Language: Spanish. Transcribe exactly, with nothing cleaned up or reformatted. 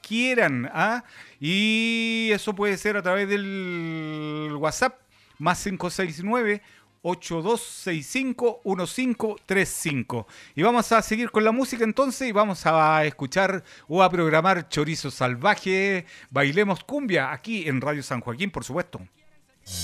quieran. ¿Ah? Y eso puede ser a través del WhatsApp, más cinco seis nueve, ocho dos seis cinco, uno cinco tres cinco. Y vamos a seguir con la música entonces y vamos a escuchar o a programar Chorizo Salvaje, Bailemos Cumbia, aquí en Radio San Joaquín, por supuesto.